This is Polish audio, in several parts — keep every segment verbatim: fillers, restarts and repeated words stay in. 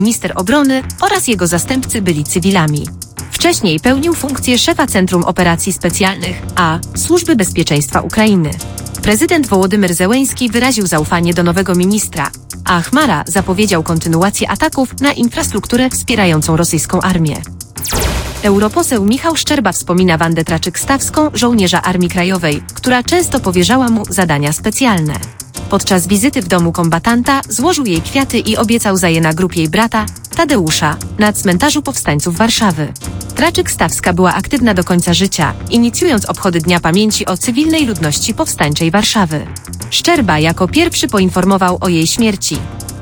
minister obrony oraz jego zastępcy byli cywilami. Wcześniej pełnił funkcję szefa Centrum Operacji Specjalnych A Służby Bezpieczeństwa Ukrainy. Prezydent Wołodymyr Zełenski wyraził zaufanie do nowego ministra, a Chmara zapowiedział kontynuację ataków na infrastrukturę wspierającą rosyjską armię. Europoseł Michał Szczerba wspomina Wandę Traczyk-Stawską, żołnierza Armii Krajowej, która często powierzała mu zadania specjalne. Podczas wizyty w domu kombatanta złożył jej kwiaty i obiecał za je na grób jej brata, Tadeusza, na cmentarzu powstańców Warszawy. Traczyk-Stawska była aktywna do końca życia, inicjując obchody Dnia Pamięci o cywilnej ludności powstańczej Warszawy. Szczerba jako pierwszy poinformował o jej śmierci.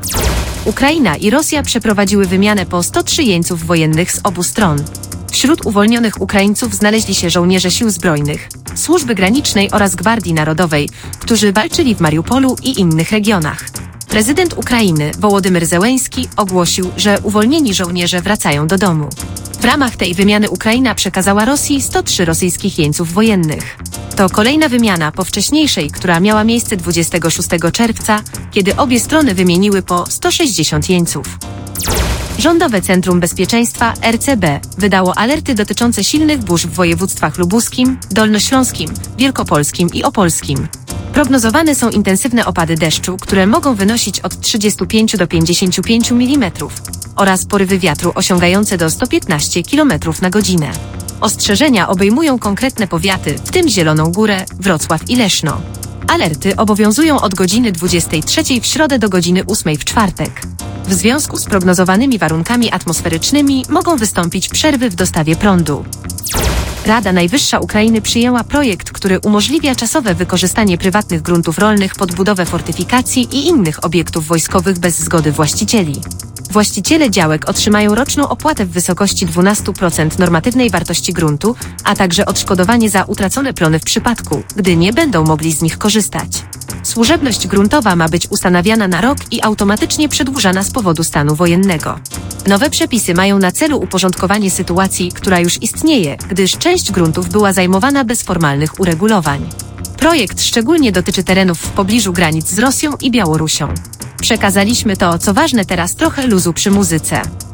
Ukraina i Rosja przeprowadziły wymianę po sto trzy jeńców wojennych z obu stron. Wśród uwolnionych Ukraińców znaleźli się żołnierze Sił Zbrojnych, Służby Granicznej oraz Gwardii Narodowej, którzy walczyli w Mariupolu i innych regionach. Prezydent Ukrainy Wołodymyr Zełenski ogłosił, że uwolnieni żołnierze wracają do domu. W ramach tej wymiany Ukraina przekazała Rosji sto trzy rosyjskich jeńców wojennych. To kolejna wymiana po wcześniejszej, która miała miejsce dwudziestego szóstego czerwca, kiedy obie strony wymieniły po sto sześćdziesiąt jeńców. Rządowe Centrum Bezpieczeństwa R C B wydało alerty dotyczące silnych burz w województwach lubuskim, dolnośląskim, wielkopolskim i opolskim. Prognozowane są intensywne opady deszczu, które mogą wynosić od trzydziestu pięciu do pięćdziesięciu pięciu milimetrów oraz porywy wiatru osiągające do stu piętnastu kilometrów na godzinę. Ostrzeżenia obejmują konkretne powiaty, w tym Zieloną Górę, Wrocław i Leszno. Alerty obowiązują od godziny dwudziestej trzeciej w środę do godziny ósmej w czwartek. W związku z prognozowanymi warunkami atmosferycznymi mogą wystąpić przerwy w dostawie prądu. Rada Najwyższa Ukrainy przyjęła projekt, który umożliwia czasowe wykorzystanie prywatnych gruntów rolnych pod budowę fortyfikacji i innych obiektów wojskowych bez zgody właścicieli. Właściciele działek otrzymają roczną opłatę w wysokości dwanaście procent normatywnej wartości gruntu, a także odszkodowanie za utracone plony w przypadku, gdy nie będą mogli z nich korzystać. Służebność gruntowa ma być ustanawiana na rok i automatycznie przedłużana z powodu stanu wojennego. Nowe przepisy mają na celu uporządkowanie sytuacji, która już istnieje, gdyż część gruntów była zajmowana bez formalnych uregulowań. Projekt szczególnie dotyczy terenów w pobliżu granic z Rosją i Białorusią. Przekazaliśmy to, co ważne, teraz trochę luzu przy muzyce.